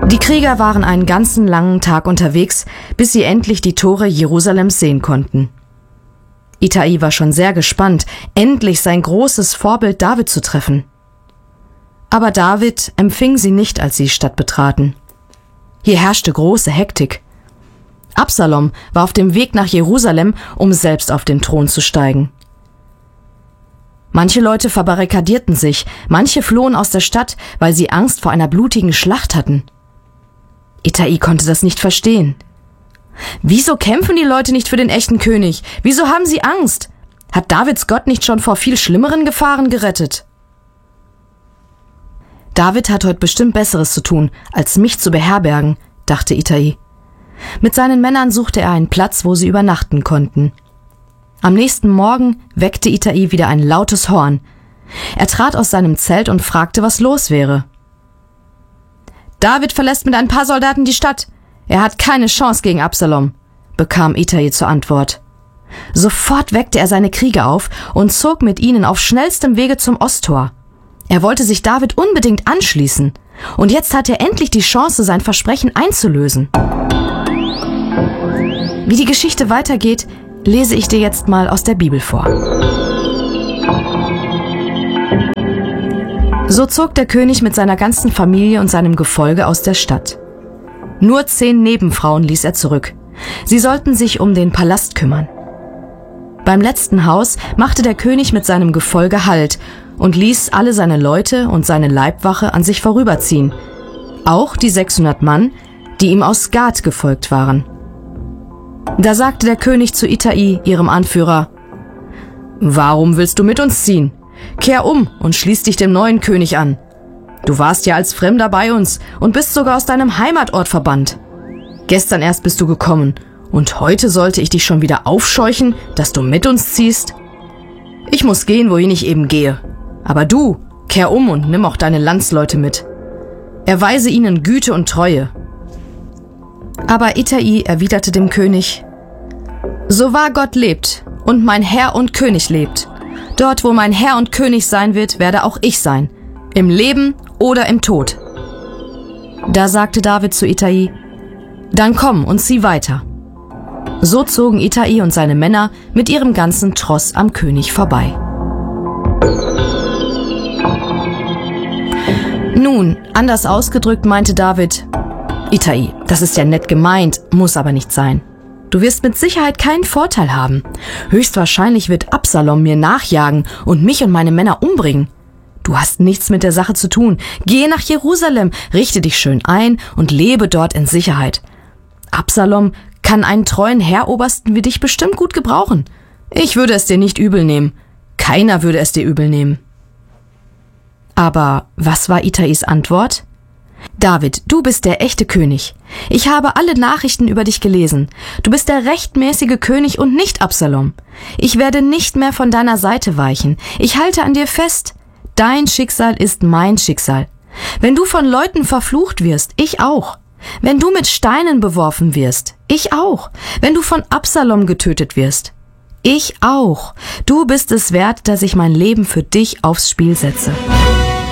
Die Krieger waren einen ganzen langen Tag unterwegs, bis sie endlich die Tore Jerusalems sehen konnten. Ittai war schon sehr gespannt, endlich sein großes Vorbild David zu treffen. Aber David empfing sie nicht, als sie die Stadt betraten. Hier herrschte große Hektik. Absalom war auf dem Weg nach Jerusalem, um selbst auf den Thron zu steigen. Manche Leute verbarrikadierten sich, manche flohen aus der Stadt, weil sie Angst vor einer blutigen Schlacht hatten. Ittai konnte das nicht verstehen. Wieso kämpfen die Leute nicht für den echten König? Wieso haben sie Angst? Hat Davids Gott nicht schon vor viel schlimmeren Gefahren gerettet? David hat heute bestimmt Besseres zu tun, als mich zu beherbergen, dachte Ittai. Mit seinen Männern suchte er einen Platz, wo sie übernachten konnten. Am nächsten Morgen weckte Ittai wieder ein lautes Horn. Er trat aus seinem Zelt und fragte, was los wäre. David verlässt mit ein paar Soldaten die Stadt. Er hat keine Chance gegen Absalom, bekam Ittai zur Antwort. Sofort weckte er seine Krieger auf und zog mit ihnen auf schnellstem Wege zum Osttor. Er wollte sich David unbedingt anschließen. Und jetzt hat er endlich die Chance, sein Versprechen einzulösen. Wie die Geschichte weitergeht, lese ich dir jetzt mal aus der Bibel vor. So zog der König mit seiner ganzen Familie und seinem Gefolge aus der Stadt. Nur 10 Nebenfrauen ließ er zurück. Sie sollten sich um den Palast kümmern. Beim letzten Haus machte der König mit seinem Gefolge Halt und ließ alle seine Leute und seine Leibwache an sich vorüberziehen. Auch die 600 Mann, die ihm aus Gat gefolgt waren. Da sagte der König zu Ittai, ihrem Anführer: Warum willst du mit uns ziehen? Kehr um und schließ dich dem neuen König an. Du warst ja als Fremder bei uns und bist sogar aus deinem Heimatort verbannt. Gestern erst bist du gekommen und heute sollte ich dich schon wieder aufscheuchen, dass du mit uns ziehst? Ich muss gehen, wohin ich eben gehe. Aber du, kehr um und nimm auch deine Landsleute mit. Erweise ihnen Güte und Treue. Aber Ittai erwiderte dem König: So wahr Gott lebt und mein Herr und König lebt. Dort, wo mein Herr und König sein wird, werde auch ich sein. Im Leben oder im Tod. Da sagte David zu Ittai: Dann komm und zieh weiter. So zogen Ittai und seine Männer mit ihrem ganzen Tross am König vorbei. Nun, anders ausgedrückt meinte David: Ittai, das ist ja nett gemeint, muss aber nicht sein. Du wirst mit Sicherheit keinen Vorteil haben. Höchstwahrscheinlich wird Absalom mir nachjagen und mich und meine Männer umbringen. Du hast nichts mit der Sache zu tun. Gehe nach Jerusalem, richte dich schön ein und lebe dort in Sicherheit. Absalom kann einen treuen Heerobersten wie dich bestimmt gut gebrauchen. Ich würde es dir nicht übel nehmen. Keiner würde es dir übel nehmen. Aber was war Ittais Antwort? David, du bist der echte König. Ich habe alle Nachrichten über dich gelesen. Du bist der rechtmäßige König und nicht Absalom. Ich werde nicht mehr von deiner Seite weichen. Ich halte an dir fest. Dein Schicksal ist mein Schicksal. Wenn du von Leuten verflucht wirst, ich auch. Wenn du mit Steinen beworfen wirst, ich auch. Wenn du von Absalom getötet wirst, ich auch. Du bist es wert, dass ich mein Leben für dich aufs Spiel setze.